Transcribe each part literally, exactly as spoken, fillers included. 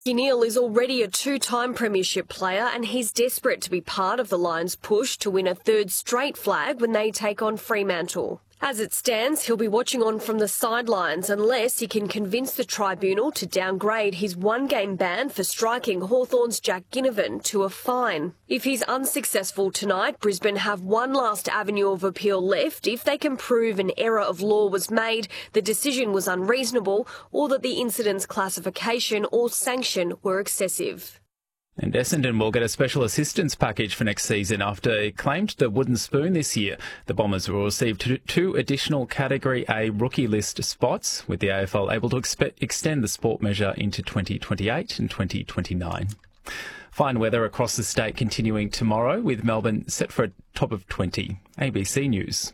Neil is already a two-time premiership player and he's desperate to be part of the Lions' push to win a third straight flag when they take on Fremantle. As it stands, he'll be watching on from the sidelines unless he can convince the tribunal to downgrade his one-game ban for striking Hawthorn's Jack Ginnivan to a fine. If he's unsuccessful tonight, Brisbane have one last avenue of appeal left if they can prove an error of law was made, the decision was unreasonable, or that the incident's classification or sanction were excessive. And Essendon will get a special assistance package for next season after it claimed the wooden spoon this year. The Bombers will receive two, two additional Category A rookie list spots, with the A F L able to expe- extend the sport measure into twenty twenty-eight and twenty twenty-nine. Fine weather across the state continuing tomorrow, with Melbourne set for a top of twenty. A B C News.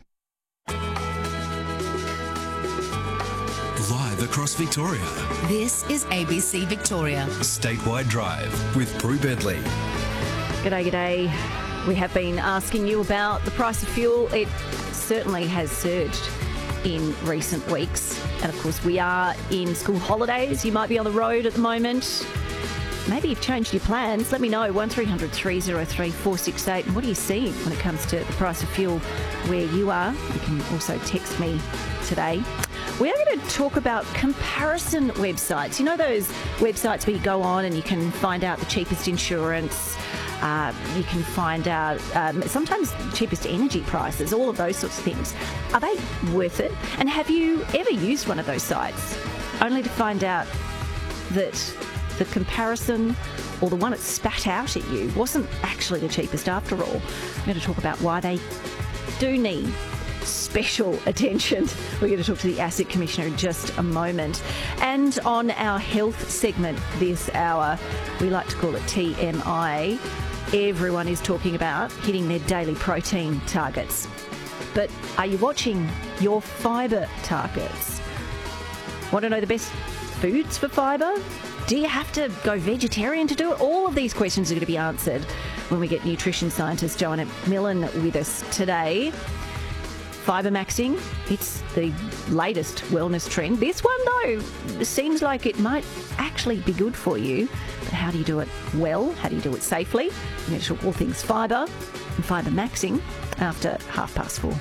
Live across Victoria. This is A B C Victoria. Statewide Drive with Prue Bedley. G'day, g'day. We have been asking you about the price of fuel. It certainly has surged in recent weeks. And of course, we are in school holidays. You might be on the road at the moment. Maybe you've changed your plans. Let me know. one three hundred three oh three four six eight. What are you seeing when it comes to the price of fuel where you are? You can also text me today. We are going to talk about comparison websites. You know those websites where you go on and you can find out the cheapest insurance, uh, you can find out um, sometimes cheapest energy prices, all of those sorts of things. Are they worth it? And have you ever used one of those sites only to find out that the comparison or the one that spat out at you wasn't actually the cheapest after all? I'm going to talk about why they do need special attention. We're going to talk to the Asset Commissioner in just a moment. And on our health segment this hour, we like to call it T M I, everyone is talking about hitting their daily protein targets. But are you watching your fibre targets? Want to know the best foods for fibre? Do you have to go vegetarian to do it? All of these questions are going to be answered when we get nutrition scientist Joanna Millen with us today. Fibre maxing, it's the latest wellness trend. This one, though, seems like it might actually be good for you. But how do you do it well? How do you do it safely? We're going to talk all things fibre and fibre maxing after half past four.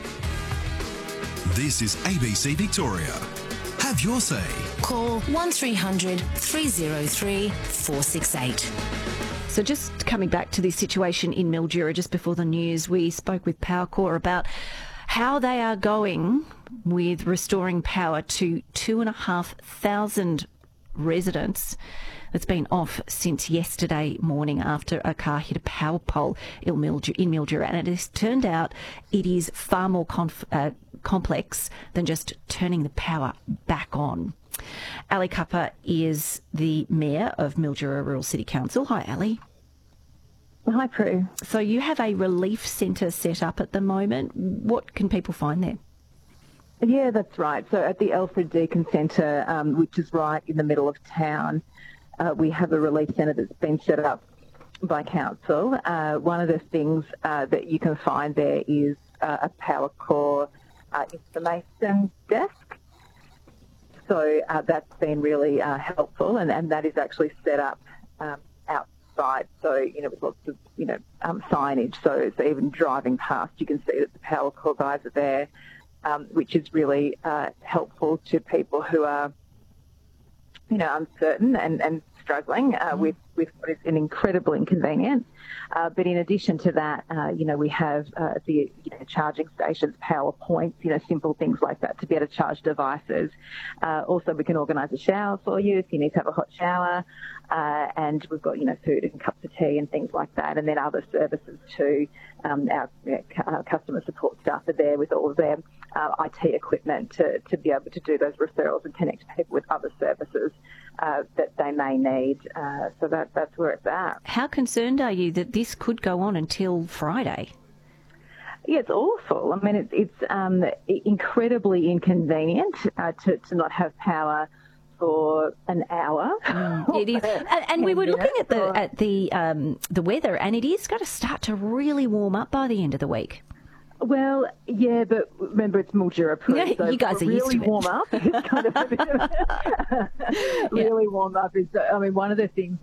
This is A B C Victoria. Have your say. Call one three hundred three oh three four six eight. So just coming back to this situation in Mildura just before the news, we spoke with Powercor about how they are going with restoring power to two and a half thousand residents that's been off since yesterday morning after a car hit a power pole in Mildura. And it has turned out it is far more conf- uh, complex than just turning the power back on. Ali Cupper is the Mayor of Mildura Rural City Council. Hi, Ali. Hi, Prue. So you have a relief centre set up at the moment. What can people find there? Yeah, that's right. So at the Alfred Deakin Centre, um, which is right in the middle of town, uh, we have a relief centre that's been set up by council. Uh, one of the things uh, that you can find there is uh, a Powercor uh, information desk. So uh, that's been really uh, helpful, and, and that is actually set up um, outside. So, you know, with lots of, you know, um, signage. So, so even driving past, you can see that the Powercor guys are there, um, which is really uh, helpful to people who are, you know, uncertain and, and struggling uh, with, with what is an incredible inconvenience. Uh, but in addition to that, uh, you know, we have uh, the you know, charging stations, power points, you know, simple things like that to be able to charge devices. Uh, also, we can organise a shower for you if you need to have a hot shower. Uh, and we've got, you know, food and cups of tea and things like that. And then other services too. Um, our, you know, our customer support staff are there with all of their uh, I T equipment to, to be able to do those referrals and connect people with other services uh, that they may need. Uh, so that, that's where it's at. How concerned are you that this could go on until Friday? Yeah, it's awful. I mean, it's, it's um, incredibly inconvenient uh, to, to not have power for an hour. Mm, it is, and, and we were looking at the at the um, the weather, and it is going to start to really warm up by the end of the week. Well, yeah, but remember it's Mildura, yeah, so you guys are really used to it. warm up. It's kind of a bit of really yeah. warm up is. I mean, one of the things